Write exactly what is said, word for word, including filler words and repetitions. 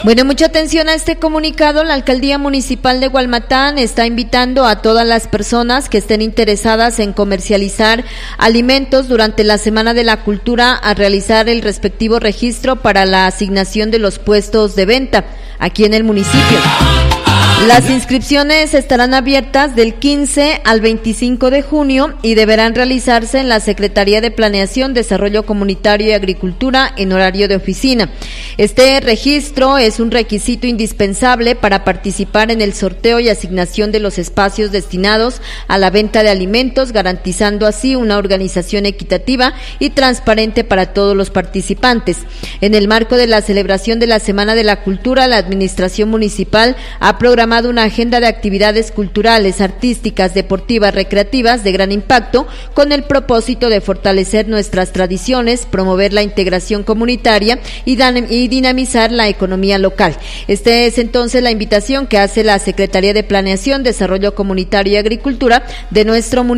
Bueno, mucha atención a este comunicado. La Alcaldía Municipal de Hualmatán está invitando a todas las personas que estén interesadas en comercializar alimentos durante la Semana de la Cultura a realizar el respectivo registro para la asignación de los puestos de venta aquí en el municipio. Las inscripciones estarán abiertas del quince al veinticinco de junio y deberán realizarse en la Secretaría de Planeación, Desarrollo Comunitario y Agricultura en horario de oficina. Este registro es un requisito indispensable para participar en el sorteo y asignación de los espacios destinados a la venta de alimentos, garantizando así una organización equitativa y transparente para todos los participantes. En el marco de la celebración de la Semana de la Cultura, la Administración Municipal ha programado una agenda de actividades culturales, artísticas, deportivas, recreativas de gran impacto con el propósito de fortalecer nuestras tradiciones, promover la integración comunitaria y, dan, y dinamizar la economía local. Esta es entonces la invitación que hace la Secretaría de Planeación, Desarrollo Comunitario y Agricultura de nuestro municipio